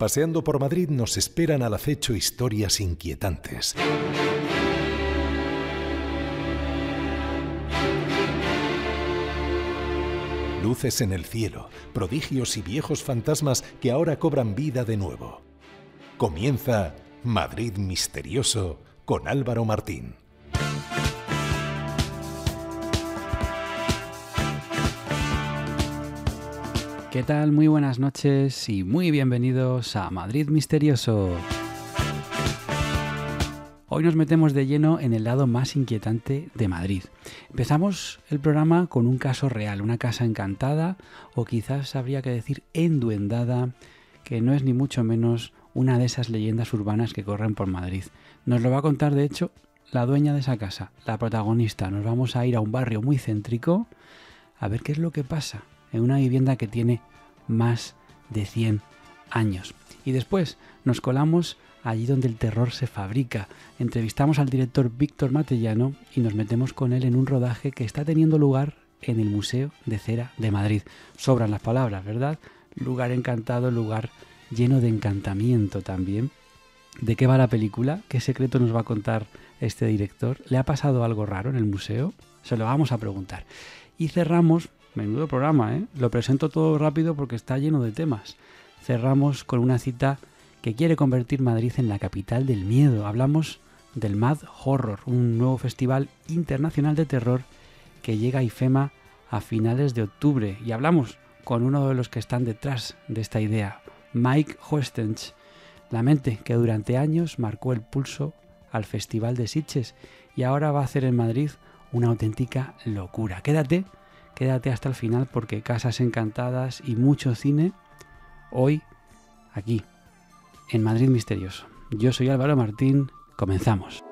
Paseando por Madrid nos esperan al acecho historias inquietantes. Luces en el cielo, prodigios y viejos fantasmas que ahora cobran vida de nuevo. Comienza Madrid Misterioso con Álvaro Martín. ¿Qué tal? Muy buenas noches y muy bienvenidos a Madrid Misterioso. Hoy nos metemos de lleno en el lado más inquietante de Madrid. Empezamos el programa con un caso real, una casa encantada o quizás habría que decir enduendada, que no es ni mucho menos una de esas leyendas urbanas que corren por Madrid. Nos lo va a contar de hecho la dueña de esa casa, la protagonista. Nos vamos a ir a un barrio muy céntrico a ver qué es lo que pasa en una vivienda que tiene más de 100 años. Y después nos colamos allí donde el terror se fabrica. Entrevistamos al director Víctor Matellano y nos metemos con él en un rodaje que está teniendo lugar en el Museo de Cera de Madrid. Sobran las palabras, ¿verdad? Lugar encantado, lugar lleno de encantamiento también. ¿De qué va la película? ¿Qué secreto nos va a contar este director? ¿Le ha pasado algo raro en el museo? Se lo vamos a preguntar. Y cerramos, menudo programa, ¿eh? Lo presento todo rápido porque está lleno de temas. Cerramos con una cita que quiere convertir Madrid en la capital del miedo. Hablamos del Mad Horror, un nuevo festival internacional de terror que llega a IFEMA a finales de octubre. Y hablamos con uno de los que están detrás de esta idea, Mike Hoestench, la mente que durante años marcó el pulso al Festival de Sitges y ahora va a hacer en Madrid una auténtica locura. Quédate hasta el final porque casas encantadas y mucho cine hoy aquí en Madrid Misterioso. Yo soy Álvaro Martín, comenzamos.